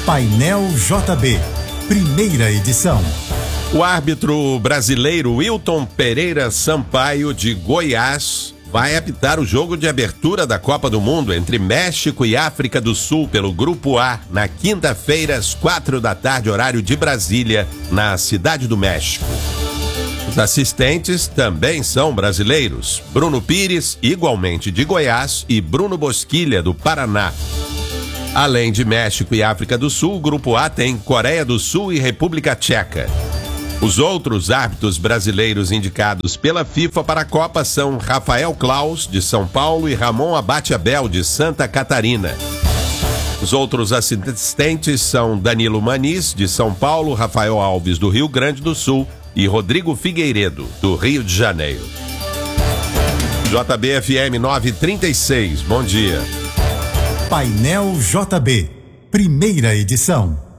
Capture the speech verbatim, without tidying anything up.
Painel J B, primeira edição. O árbitro brasileiro Wilton Pereira Sampaio, de Goiás, vai apitar o jogo de abertura da Copa do Mundo entre México e África do Sul pelo Grupo A, na quinta-feira, às quatro da tarde, horário de Brasília, na Cidade do México. Os assistentes também são brasileiros: Bruno Pires, igualmente de Goiás, e Bruno Bosquilha, do Paraná. Além de México e África do Sul, o Grupo A tem Coreia do Sul e República Tcheca. Os outros árbitros brasileiros indicados pela FIFA para a Copa são Rafael Claus, de São Paulo, e Ramon Abate Abel, de Santa Catarina. Os outros assistentes são Danilo Maniz, de São Paulo, Rafael Alves, do Rio Grande do Sul, e Rodrigo Figueiredo, do Rio de Janeiro. J B F M novecentos e trinta e seis, bom dia. Painel J B, primeira edição.